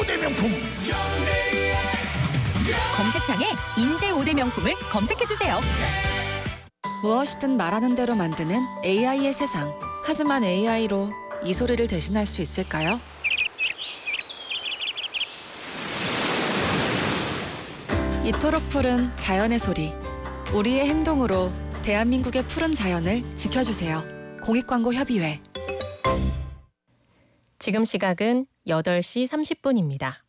5대 명품. 검색창에 인제 5대 명품을 검색해주세요. 무엇이든 말하는 대로 만드는 AI의 세상. 하지만 AI로 이 소리를 대신할 수 있을까요? 이토록 푸른 자연의 소리. 우리의 행동으로 대한민국의 푸른 자연을 지켜주세요. 공익광고협의회. 지금 시각은 8시 30분입니다.